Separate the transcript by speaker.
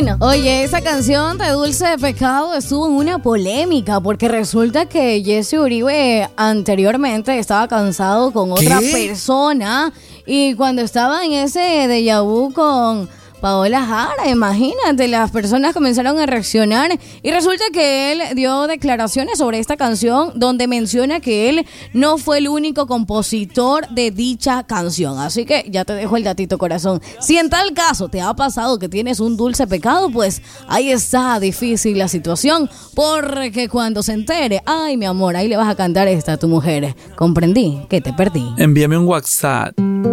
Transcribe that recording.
Speaker 1: imagina.
Speaker 2: Oye, esa canción de Dulce de Pecado estuvo en una polémica porque resulta que Jesse Uribe anteriormente estaba cansado con otra persona y cuando estaba en ese déjà vu con Paola Jara, imagínate, las personas comenzaron a reaccionar y resulta que él dio declaraciones sobre esta canción donde menciona que él no fue el único compositor de dicha canción. Así que ya te dejo el datito, corazón. Si en tal caso te ha pasado que tienes un dulce pecado, pues ahí está difícil la situación, porque cuando se entere, ay mi amor, ahí le vas a cantar esta a tu mujer. Comprendí que te perdí.
Speaker 3: Envíame un WhatsApp.